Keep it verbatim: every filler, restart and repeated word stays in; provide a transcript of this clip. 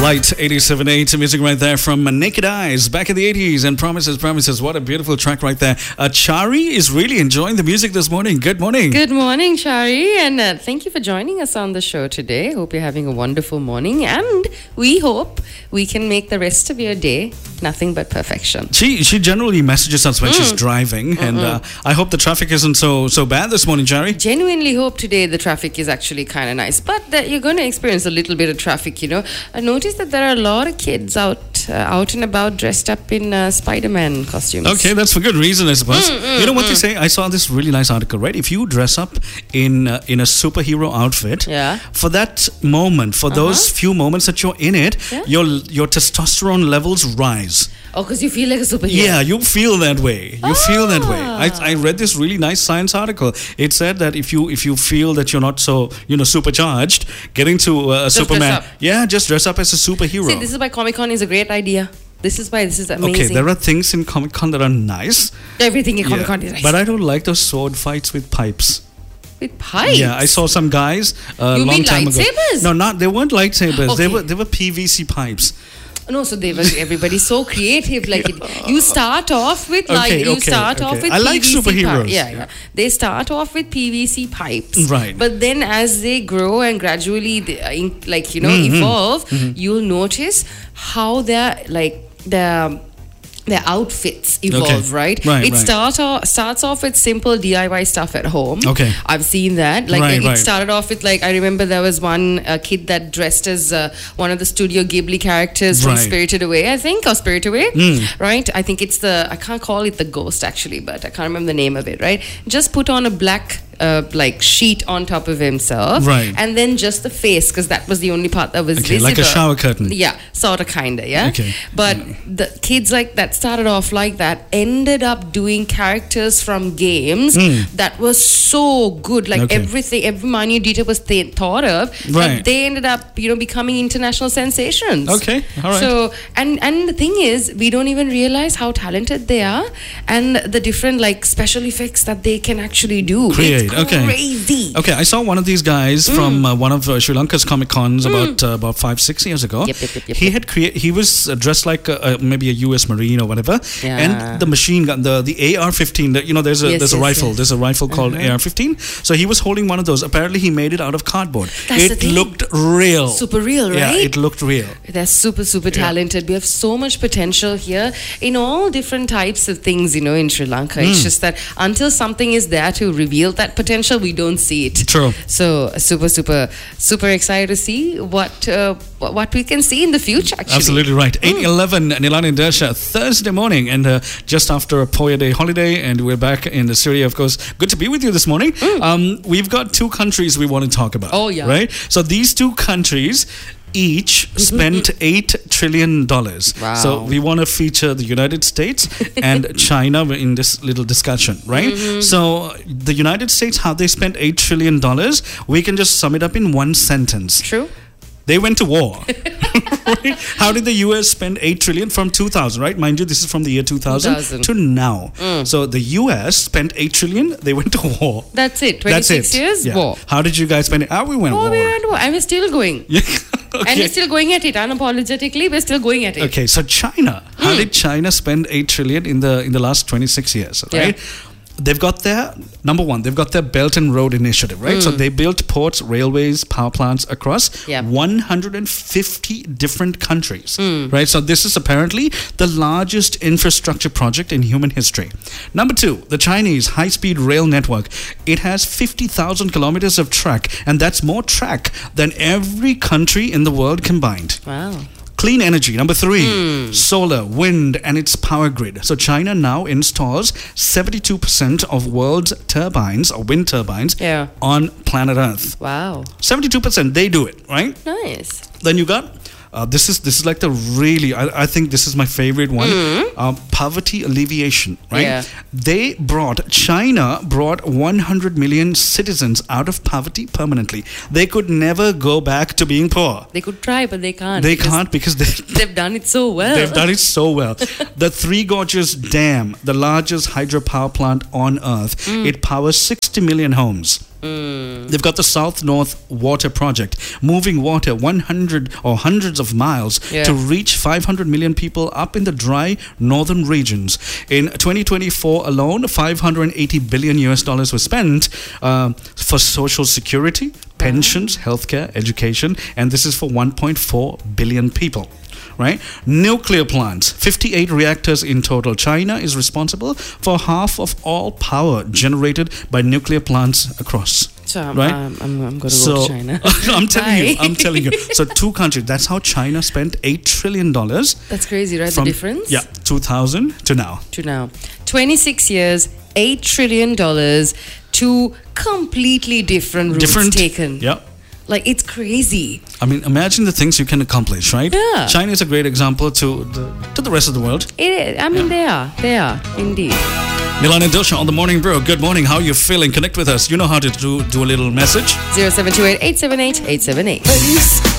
Light eighty-seven point eight, music right there from Naked Eyes back in the eighties, and Promises, Promises. What a beautiful track right there. Uh, Chari is really enjoying the music this morning. Good morning. Good morning, Chari, and uh, thank you for joining us on the show today. Hope you're having a wonderful morning, and we hope we can make the rest of your day nothing but perfection. She she generally messages us when Mm. she's driving, and uh, I hope the traffic isn't so so bad this morning, Chari. Genuinely hope today the traffic is actually kind of nice, but that you're going to experience a little bit of traffic, you know. I noticed that there are a lot of kids out uh, out and about dressed up in uh, Spider-Man costumes. Okay, that's for good reason, I suppose. Mm, mm, you know what mm. they say? I saw this really nice article, right? If you dress up in uh, in a superhero outfit, Yeah. for that moment, for those few moments that you're in it, Yeah. your your testosterone levels rise. Oh, because you feel like a superhero. Yeah, you feel that way. You feel that way. Ah. I, I read this really nice science article. It said that if you if you feel that you're not so you know supercharged, getting to uh, a Just Superman, dress up. yeah, just dress up as a superhero. See, this is why Comic-Con is a great idea. This is why this is amazing. Okay, there are things in Comic Con that are nice. Everything in Yeah, Comic-Con is nice. but I don't like those sword fights with pipes. With pipes. Yeah, I saw some guys a You long mean time ago. lightsabers? No, not they weren't lightsabers. They Okay. were they were P V C pipes. No, so they were everybody's so creative. Like it, you start off with like Okay, you okay, start off okay. with I like P V C superheroes. pi- yeah, Yeah. yeah. They start off with P V C pipes, Right. But then as they grow and gradually, they, uh, in, like you know, Mm-hmm. evolve, you'll notice how they're like the. Their outfits evolve, right? Right, It right. start off, starts off with simple D I Y stuff at home. Okay. I've seen that. Like Right, it right. started off with like I remember there was one uh, kid that dressed as uh, one of the Studio Ghibli characters from Right. Spirited Away, I think, or Spirit Away, Mm. right? I think it's the I can't call it the ghost actually, but I can't remember the name of it, right? Just put on a black uh, like sheet on top of himself, Right. and then just the face because that was the only part that was Okay, visible. like a shower curtain. Yeah, sort of, kinda, yeah. Okay. But the kids like that started off like that, ended up doing characters from games that was so good. Like Hmm. Okay. everything, every minute detail was th- thought of. Right. That they ended up, you know, becoming international sensations. Okay, all right. So and and the thing is, we don't even realize how talented they are, and the different like special effects that they can actually do. Create, It's okay. crazy. Okay, I saw one of these guys from uh, one of uh, Sri Lanka's Comic Cons about uh, about five six years ago. Yep, yep, yep, yep, he yep. had create. He was uh, dressed like a, a, maybe a U S Marine or whatever, Yeah. and the machine gun, the the A R fifteen. You know, there's a Yes, there's a yes, rifle. yes. There's a rifle called A R fifteen. So he was holding one of those. Apparently, he made it out of cardboard. That's the it thing. looked real. Super real, Yeah, right? it looked real. They're super, super Yeah. talented. We have so much potential here in all different types of things, you know, in Sri Lanka. Hmm. It's just that until something is there to reveal that potential, we don't see it. True. So, super, super, super excited to see what uh, what we can see in the future, actually. Absolutely right. eight eleven, Nilani Dersha, Thursday morning, and uh, just after a Poya Day holiday, and we're back in the studio, of course. Good to be with you this morning. Um, we've got two countries we want to talk about. Oh, yeah. Right? So these two countries each spent eight trillion dollars. Wow. So we want to feature the United States and China in this little discussion, right? So the United States, how they spent eight trillion dollars, we can just sum it up in one sentence. True. They went to war. Right? How did the U S spend eight trillion from two thousand, right? Mind you, this is from the year two thousand, two thousand. to now. So the U S spent eight trillion, they went to war. That's it. That's twenty-six it. years, Yeah. war. How did you guys spend it? How we went Oh, war. we went war. And we're still going. Yeah. And Okay. we're still going at it. Unapologetically, we're still going at it. Okay, so China. How did China spend eight trillion in the in the last twenty-six years, right? They've got their number one, they've got their Belt and Road Initiative, right? So they built ports, railways, power plants across Yeah. one hundred fifty different countries, right? So this is apparently the largest infrastructure project in human history. Number two, the Chinese high-speed rail network. It has fifty thousand kilometers of track, and that's more track than every country in the world combined. Wow. Clean energy, number three, solar, wind, and its power grid. So China now installs seventy-two percent of world's turbines, or wind turbines, Yeah. on planet Earth. Wow. seventy-two percent, they do it, right? Nice. Then you got, uh, this is this is like the really, I, I think this is my favorite one, um, poverty alleviation, right? Yeah. They brought, China brought one hundred million citizens out of poverty permanently. They could never go back to being poor. They could try, but they can't. They because can't because they, They've done it so well. they've done it so well. The Three Gorges Dam, the largest hydropower plant on Earth, it powers sixty million homes. Mm. They've got the South North Water Project, moving water one hundred or hundreds of miles Yeah. to reach five hundred million people up in the dry northern regions. In twenty twenty-four alone, five hundred eighty billion U S dollars was spent uh, for social security, pensions, healthcare, education, and this is for one point four billion people. Right? Nuclear plants, fifty-eight reactors in total. China is responsible for half of all power generated by nuclear plants across. So I'm, Right? I'm, I'm, I'm going to So go to China. I'm telling you, Bye. I'm telling you. So two countries. That's how China spent eight trillion dollars That's crazy, right? from the difference? yeah, two thousand to now. To now. twenty-six years, eight trillion dollars, two completely different routes Different. taken. Yeah. Like, it's crazy. I mean, imagine the things you can accomplish, right? Yeah. China is a great example to the to the rest of the world. It is. I mean, they are. They are, indeed. Nilan and Dosha on the Morning Brew. Good morning. How are you feeling? Connect with us. You know how to do, do a little message. zero seven two eight, eight seven eight, eight seven eight.